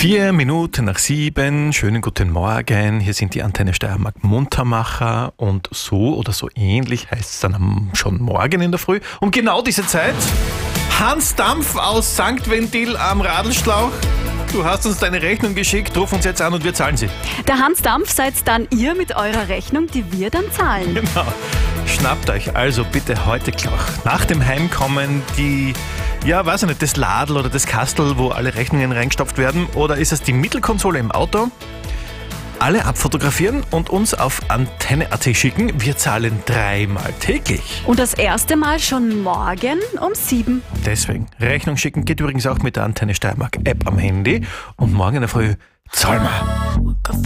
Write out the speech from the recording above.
6:04. Schönen guten Morgen. Hier sind die Antenne Steiermark Muntermacher und so oder so ähnlich heißt es dann schon morgen in der Früh. Um genau diese Zeit, Hans Dampf aus St. Ventil am Radlschlauch. Du hast uns deine Rechnung geschickt, ruf uns jetzt an und wir zahlen sie. Der Hans Dampf seid dann ihr mit eurer Rechnung, die wir dann zahlen. Genau. Schnappt euch also bitte heute gleich nach dem Heimkommen das Ladl oder das Kastel, wo alle Rechnungen reingestopft werden, oder ist es die Mittelkonsole im Auto? Alle abfotografieren und uns auf Antenne.at schicken. Wir zahlen 3-mal täglich. Und das erste Mal schon morgen um 7. Deswegen, Rechnung schicken geht übrigens auch mit der Antenne Steiermark App am Handy. Und morgen in der Früh zahlen wir.